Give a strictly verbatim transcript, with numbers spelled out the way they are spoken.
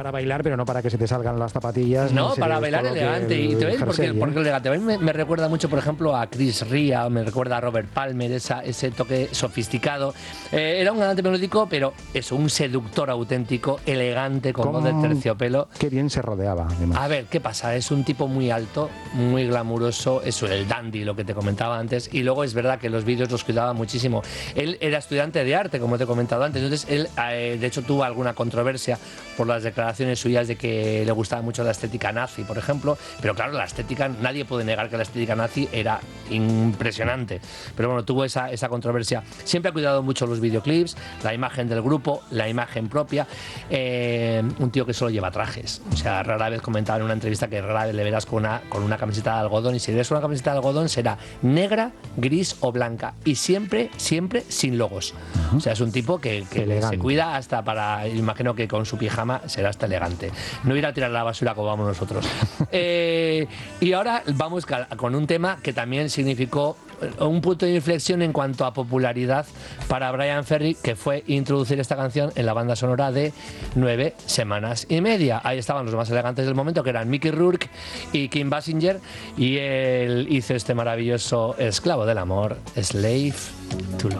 para bailar, pero no para que se te salgan las zapatillas. No, para bailar elegante. El, y te ves, porque, jersey, porque ¿eh? elegante. A mí me, me recuerda mucho, por ejemplo, a Chris Ria, me recuerda a Robert Palmer, esa, ese toque sofisticado. Eh, era un cantante melódico, pero eso, un seductor auténtico, elegante, con voz de terciopelo. Qué bien se rodeaba, además. A ver, ¿qué pasa? Es un tipo muy alto, muy glamuroso, eso, el dandy, lo que te comentaba antes, y luego es verdad que los vídeos los cuidaba muchísimo. Él era estudiante de arte, como te he comentado antes, entonces él, eh, de hecho, tuvo alguna controversia por las declaraciones suyas de que le gustaba mucho la estética nazi, por ejemplo, pero claro, la estética, nadie puede negar que la estética nazi era impresionante, pero bueno, tuvo esa, esa controversia. Siempre ha cuidado mucho los videoclips, la imagen del grupo, la imagen propia, eh, un tío que solo lleva trajes, o sea, rara vez comentaba en una entrevista que rara vez le verás con una, con una camiseta de algodón, y si ves una camiseta de algodón será negra, gris o blanca, y siempre, siempre sin logos. Uh-huh. O sea, es un tipo que, que se cuida hasta para, imagino que con su pijama será hasta elegante. No ir a tirar la basura como vamos nosotros. eh, y ahora vamos con un tema que también significó un punto de inflexión en cuanto a popularidad para Bryan Ferry, que fue introducir esta canción en la banda sonora de Nueve Semanas y Media. Ahí estaban los más elegantes del momento, que eran Mickey Rourke y Kim Basinger, y él hizo este maravilloso Esclavo del Amor, Slave to Love.